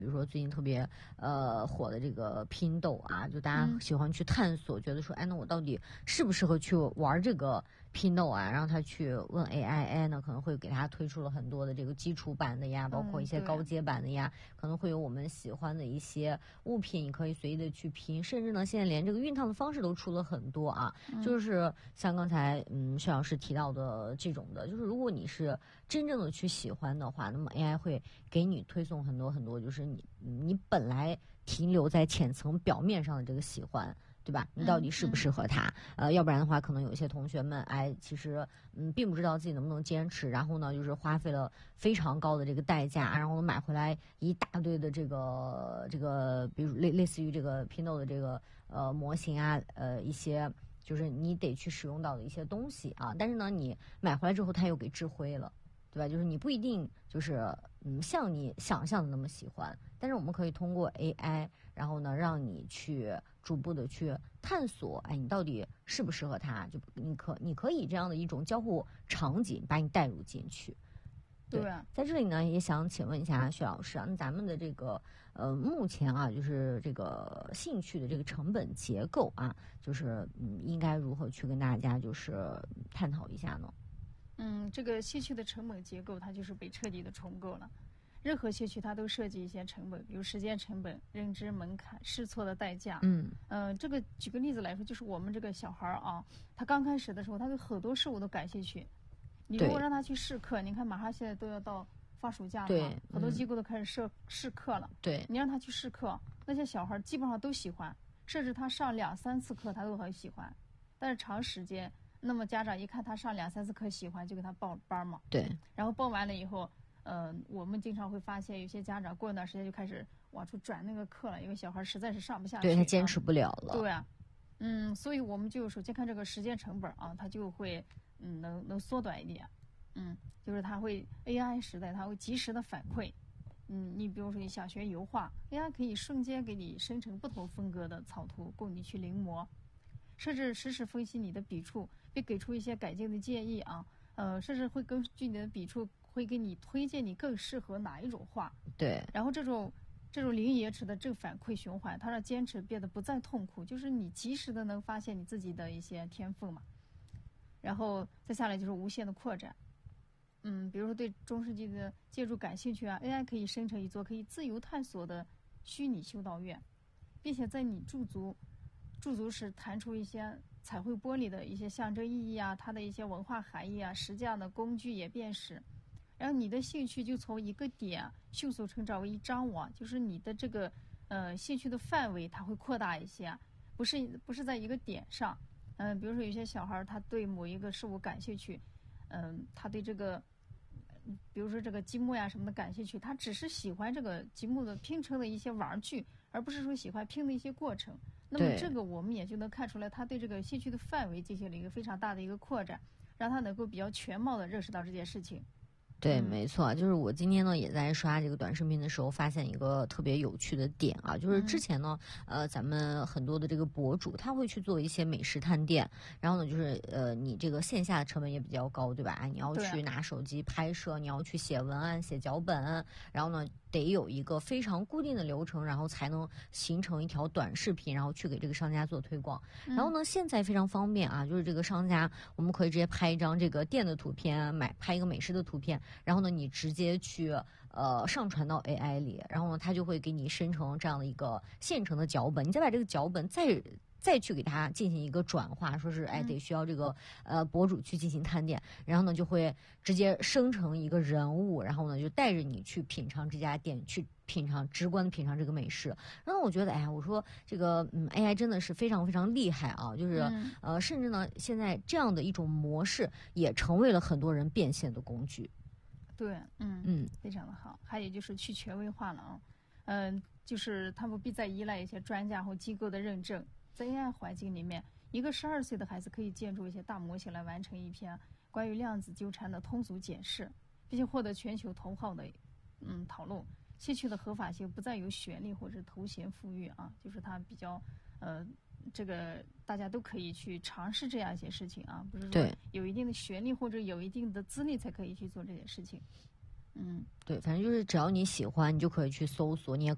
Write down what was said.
比如说最近特别火的这个拼豆啊，就大家喜欢去探索，觉得说，哎，那我到底适不适合去玩这个拼豆啊？让他去问 AI 呢，可能会给他推出了很多的这个基础版的呀，包括一些高阶版的呀，可能会有我们喜欢的一些物品，你可以随意的去拼，甚至呢，现在连这个熨烫的方式都出了很多啊，就是像刚才薛老师提到的这种的，就是如果你是真正的去喜欢的话，那么 AI 会给你推送很多很多，就是你本来停留在浅层表面上的这个喜欢。对吧？你到底适不适合他？要不然的话，可能有一些同学们，哎，其实并不知道自己能不能坚持，然后呢，就是花费了非常高的这个代价，然后买回来一大堆的这个，比如类似于这个拼豆的这个模型啊，一些就是你得去使用到的一些东西啊，但是呢，你买回来之后，它又给质灰了。对吧？就是你不一定就是像你想象的那么喜欢，但是我们可以通过 AI，然后呢，让你去逐步的去探索，哎，你到底适不适合它？就你可以这样的一种交互场景把你带入进去。对，在这里呢，也想请问一下薛老师啊，那咱们的这个目前啊，就是这个兴趣的这个成本结构啊，就是应该如何去跟大家就是探讨一下呢？ 这个兴趣的成本结构，它就是被彻底的重构了。任何兴趣它都涉及一些成本，比如时间成本、认知门槛、试错的代价。这个举个例子来说，就是我们这个小孩啊，他刚开始的时候，他对很多事物都感兴趣。你如果让他去试课，你看马上现在都要到放暑假了嘛，很多机构都开始试课了。 对， 你让他去试课，那些小孩基本上都喜欢，甚至他上2、3次课他都很喜欢，但是长时间。那么家长一看他上2、3次课喜欢，就给他报班嘛。 对。 然后报完了以后，我们经常会发现有些家长过一段时间就开始往出转那个课了，因为小孩实在是上不下去， 对他坚持不了了。 对啊，所以我们就首先看这个时间成本啊，它就会能缩短一点。就是它会 AI 时代，它会及时的反馈。你比如说你想学油画 ，AI 可以瞬间给你生成不同风格的草图，供你去临摹。甚至实时分析你的笔触，并给出一些改进的建议啊，甚至会根据你的笔触，会给你推荐你更适合哪一种画。 对。 然后这种零延迟的正反馈循环，它让坚持变得不再痛苦，就是你及时的能发现你自己的一些天赋嘛。然后再下来就是无限的扩展。比如说对中世纪的建筑感兴趣啊 ，AI 可以生成一座可以自由探索的虚拟修道院，并且在你驻足时弹出一些彩绘玻璃的一些象征意义啊，它的一些文化含义啊，实际上的工具也辨识，然后你的兴趣就从一个点迅速成长为一张网，就是你的这个兴趣的范围它会扩大一些，不是在一个点上。比如说有些小孩他对某一个事物感兴趣，他对这个比如说这个积木呀什么的感兴趣，他只是喜欢这个积木的拼成的一些玩具，而不是说喜欢拼的一些过程。那么这个我们也就能看出来，他对这个兴趣的范围进行了一个非常大的一个扩展，让他能够比较全貌的认识到这件事情。 对，没错，就是我今天呢也在刷这个短视频的时候，发现一个特别有趣的点啊，就是之前呢，咱们很多的这个博主他会去做一些美食探店，然后呢，就是你这个线下的成本也比较高，对吧？你要去拿手机拍摄，你要去写文案、写脚本，然后呢，得有一个非常固定的流程，然后才能形成一条短视频，然后去给这个商家做推广。然后呢，现在非常方便啊，就是这个商家我们可以直接拍一张这个店的图片，拍一个美食的图片。然后呢，你直接去上传到 AI 里，然后呢，它就会给你生成这样的一个现成的脚本，你再把这个脚本再去给它进行一个转化，说是得需要这个博主去进行探店，然后呢就会直接生成一个人物，然后呢就带着你去品尝这家店，去直观的品尝这个美食。然后我觉得，我说这个AI 真的是非常非常厉害啊，就是甚至呢现在这样的一种模式也成为了很多人变现的工具。 对，非常的好。还有就是去权威化了啊，就是他们必再依赖一些专家或机构的认证。在 AI 环境里面，一个12岁的孩子可以建筑一些大模型来完成一篇关于量子纠缠的通俗解释，并且获得全球同好的讨论。兴趣的合法性不再由学历或者头衔赋予啊，就是它比较这个大家都可以去尝试这样一些事情啊，不是说有一定的学历或者有一定的资历才可以去做这件事情。 对，反正就是只要你喜欢，你就可以去搜索，你也可以